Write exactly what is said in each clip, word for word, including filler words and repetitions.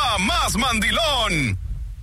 la más mandilón.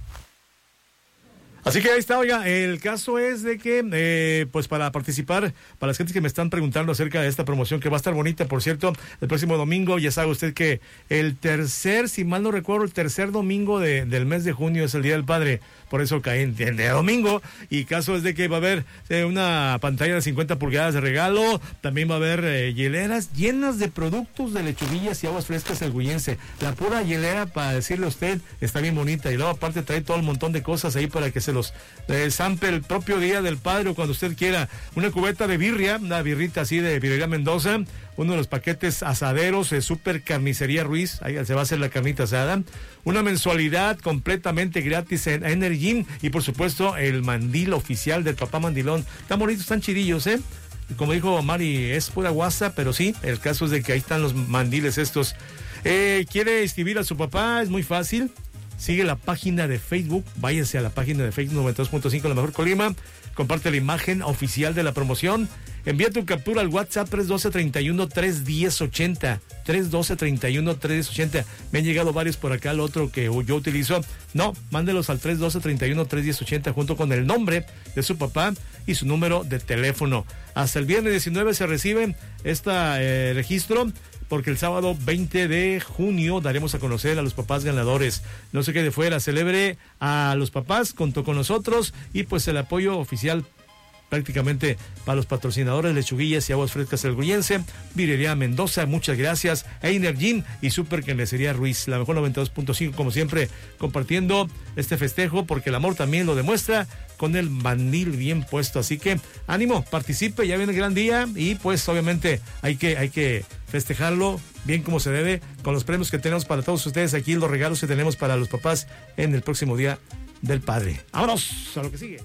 Así que ahí está, oiga, el caso es de que, eh, pues para participar, para las gentes que me están preguntando acerca de esta promoción, que va a estar bonita, por cierto, el próximo domingo, ya sabe usted que el tercer, si mal no recuerdo, el tercer domingo de, del mes de junio es el Día del Padre, por eso cae en, en de domingo, y caso es de que va a haber eh, una pantalla de cincuenta pulgadas de regalo, también va a haber eh, hieleras llenas de productos de lechuguillas y aguas frescas el Huillense. La pura hielera, para decirle a usted, está bien bonita, y luego aparte trae todo un montón de cosas ahí para que se los eh, zampe el propio Día del Padre o cuando usted quiera. Una cubeta de birria, una birrita así de Birrería Mendoza, uno de los paquetes asaderos de Super Carnicería Ruiz, ahí se va a hacer la carnita asada, una mensualidad completamente gratis en Energy y por supuesto el mandil oficial del papá mandilón. Están bonitos, están chidillos, ¿eh? Como dijo Mari, es pura guasa, pero sí, el caso es de que ahí están los mandiles estos. Eh, ¿Quiere escribir a su papá? Es muy fácil. Sigue la página de Facebook, váyase a la página de Facebook noventa y dos punto cinco La Mejor Colima, comparte la imagen oficial de la promoción, envía tu captura al WhatsApp tres uno dos, treinta y uno, tres diez, ochenta, tres uno dos, treinta y uno, tres diez, ochenta. Me han llegado varios por acá, el otro que yo utilizo, no, mándelos al tres uno dos, treinta y uno, tres diez, ochenta junto con el nombre de su papá y su número de teléfono. Hasta el viernes diecinueve se recibe este eh, registro, porque el sábado veinte de junio daremos a conocer a los papás ganadores. No se quede fuera, celebre a los papás, contó con nosotros y pues el apoyo oficial prácticamente para los patrocinadores Lechuguillas y Aguas Frescas El Huillense, Birrería Mendoza, muchas gracias, Energy y Super Carnicería Ruiz, la mejor noventa y dos punto cinco, como siempre, compartiendo este festejo, porque el amor también lo demuestra con el mandil bien puesto, así que ánimo, participe, ya viene el gran día y pues obviamente hay que, hay que festejarlo bien como se debe, con los premios que tenemos para todos ustedes aquí, los regalos que tenemos para los papás en el próximo Día del Padre. ¡Vámonos a lo que sigue!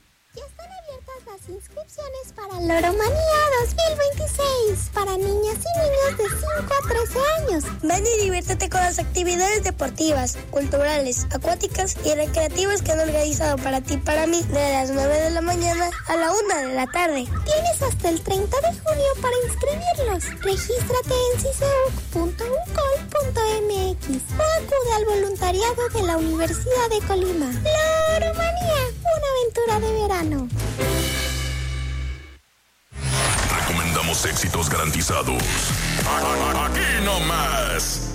Inscripciones para Loromanía dos mil veintiséis para niñas y niños de cinco a trece años. Ven y diviértete con las actividades deportivas, culturales, acuáticas y recreativas que han organizado para ti y para mí de las nueve de la mañana a la una de la tarde. Tienes hasta el treinta de junio para inscribirlos. Regístrate en ciseuc punto ucol punto mx o acude al voluntariado de la Universidad de Colima. Loromanía, una aventura de verano. Recomendamos éxitos garantizados. Aquí nomás.